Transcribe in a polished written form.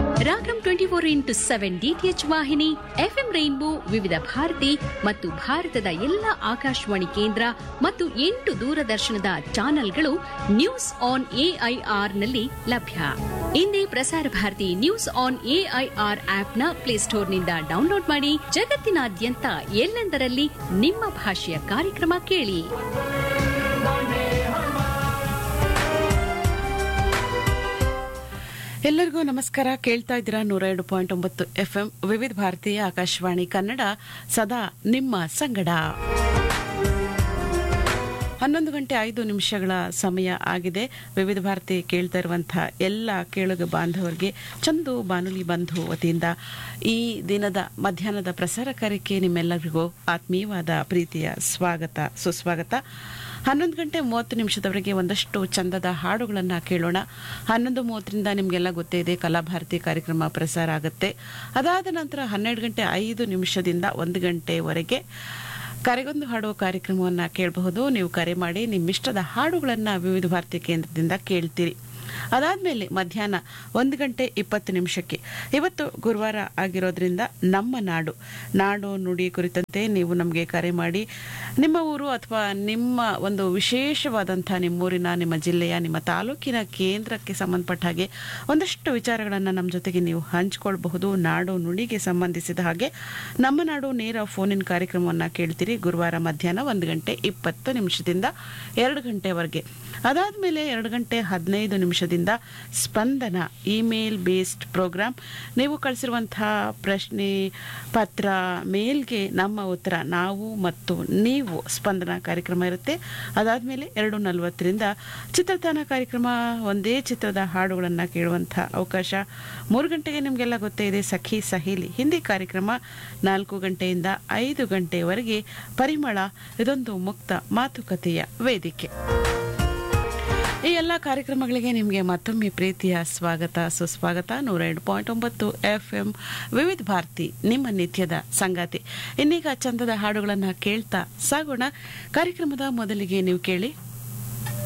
Ragam 24x7 DTH ವಾಹಿನಿ, FM rainbow, ವಿವಿಧ ಭಾರತಿ ಮತ್ತು ಭಾರತದ ಎಲ್ಲ ಆಕಾಶವಾಣಿ ಕೇಂದ್ರ ಮತ್ತು 8 ದೂರದರ್ಶನದ ಚಾನೆಲ್ಗಳು ನ್ಯೂಸ್ ಆನ್ ಎಐಆರ್ ನಲ್ಲಿ ಲಭ್ಯ. ಇಂದೇ Prasar Bharati news on AIR ಆಪ್ನ ಪ್ಲೇಸ್ಟೋರ್ನಿಂದ download ಮಾಡಿ ಜಗತ್ತಿನಾದ್ಯಂತ ಎಲ್ಲೆಂದರಲ್ಲಿ ನಿಮ್ಮ ಭಾಷೆಯ ಕಾರ್ಯಕ್ರಮ ಕೇಳಿ. ಎಲ್ಲರಿಗೂ ನಮಸ್ಕಾರ. ಕೇಳ್ತಾ ಇದ್ದೀರಾ 102.9 FM ವಿವಿಧ ಭಾರತೀಯ ಆಕಾಶವಾಣಿ ಕನ್ನಡ, ಸದಾ ನಿಮ್ಮ ಸಂಗಡ. 11:05 ಸಮಯ ಆಗಿದೆ. ವಿವಿಧ ಭಾರತಿ ಕೇಳ್ತಾ ಇರುವಂತಹ ಎಲ್ಲ ಕೇಳುಗ ಬಾಂಧವರಿಗೆ ಚಂದು ಬಾನುಲಿ ಬಂಧು ವತಿಯಿಂದ ಈ ದಿನದ ಮಧ್ಯಾಹ್ನದ ಪ್ರಸಾರ ಕಾರ್ಯಕ್ಕೆ ನಿಮ್ಮೆಲ್ಲರಿಗೂ ಆತ್ಮೀಯವಾದ ಪ್ರೀತಿಯ ಸ್ವಾಗತ, ಸುಸ್ವಾಗತ. 11:30 ಒಂದಷ್ಟು ಚಂದದ ಹಾಡುಗಳನ್ನು ಕೇಳೋಣ. 11:30 ನಿಮಗೆಲ್ಲ ಗೊತ್ತೇ ಇದೆ ಕಲಾಭಾರತಿ ಕಾರ್ಯಕ್ರಮ ಪ್ರಸಾರ ಆಗುತ್ತೆ. ಅದಾದ ನಂತರ 12:05 1 ಗಂಟೆವರೆಗೆ ಕರೆಗೊಂದು ಹಾಡುವ ಕಾರ್ಯಕ್ರಮವನ್ನು ಕೇಳಬಹುದು. ನೀವು ಕರೆ ಮಾಡಿ ನಿಮ್ಮಿಷ್ಟದ ಹಾಡುಗಳನ್ನು ವಿವಿಧ ಭಾರತಿ ಕೇಂದ್ರದಿಂದ ಕೇಳ್ತೀರಿ. ಅದಾದ್ಮೇಲೆ ಮಧ್ಯಾಹ್ನ 1:20 ಇವತ್ತು ಗುರುವಾರ ಆಗಿರೋದ್ರಿಂದ ನಮ್ಮ ನಾಡು ನುಡಿ ಕುರಿತಂತೆ ನೀವು ನಮಗೆ ಕರೆ ಮಾಡಿ ನಿಮ್ಮ ಊರು ಅಥವಾ ನಿಮ್ಮ ಒಂದು ವಿಶೇಷವಾದಂಥ ನಿಮ್ಮೂರಿನ, ನಿಮ್ಮ ಜಿಲ್ಲೆಯ, ನಿಮ್ಮ ತಾಲೂಕಿನ ಕೇಂದ್ರಕ್ಕೆ ಸಂಬಂಧಪಟ್ಟ ಹಾಗೆ ಒಂದಷ್ಟು ವಿಚಾರಗಳನ್ನು ನಮ್ಮ ಜೊತೆಗೆ ನೀವು ಹಂಚಿಕೊಳ್ಬಹುದು. ನಾಡು ನುಡಿಗೆ ಸಂಬಂಧಿಸಿದ ಹಾಗೆ ನಮ್ಮ ನಾಡು ನೇರ ಫೋನಿನ ಕಾರ್ಯಕ್ರಮವನ್ನು ಕೇಳ್ತೀರಿ ಗುರುವಾರ ಮಧ್ಯಾಹ್ನ 1:20 2 ಗಂಟೆವರೆಗೆ. ಅದಾದ್ಮೇಲೆ 2:15 ಸ್ಪಂದನ ಇಮೇಲ್ ಬೇಸ್ಡ್ ಪ್ರೋಗ್ರಾಮ್. ನೀವು ಕಳಿಸಿರುವಂತಹ ಪ್ರಶ್ನೆ ಪತ್ರ ಮೇಲ್ಗೆ ನಮ್ಮ ಉತ್ತರ, ನಾವು ಮತ್ತು ನೀವು ಸ್ಪಂದನ ಕಾರ್ಯಕ್ರಮ ಇರುತ್ತೆ. ಅದಾದ್ಮೇಲೆ 2:40 ಚಿತ್ರತಾಣ ಕಾರ್ಯಕ್ರಮ, ಒಂದೇ ಚಿತ್ರದ ಹಾಡುಗಳನ್ನು ಕೇಳುವಂಥ ಅವಕಾಶ. 3 ಗಂಟೆಗೆ ನಿಮಗೆಲ್ಲ ಗೊತ್ತೇ ಇದೆ ಸಖಿ ಸಹೇಲಿ ಹಿಂದಿ ಕಾರ್ಯಕ್ರಮ. 4 ಗಂಟೆಯಿಂದ 5 ಗಂಟೆಯವರೆಗೆ ಪರಿಮಳ, ಇದೊಂದು ಮುಕ್ತ ಮಾತುಕತೆಯ ವೇದಿಕೆ. ಈ ಎಲ್ಲ ಕಾರ್ಯಕ್ರಮಗಳಿಗೆ ನಿಮಗೆ ಮತ್ತೊಮ್ಮೆ ಪ್ರೀತಿಯ ಸ್ವಾಗತ, ಸುಸ್ವಾಗತ. 102.9 FM ವಿವಿಧ ಭಾರತಿ ನಿಮ್ಮ ನಿತ್ಯದ ಸಂಗಾತಿ. ಇನ್ನೀಗ ಚಂದದ ಹಾಡುಗಳನ್ನು ಕೇಳ್ತಾ ಸಾಗೋಣ. ಕಾರ್ಯಕ್ರಮದ ಮೊದಲಿಗೆ ನೀವು ಕೇಳಿ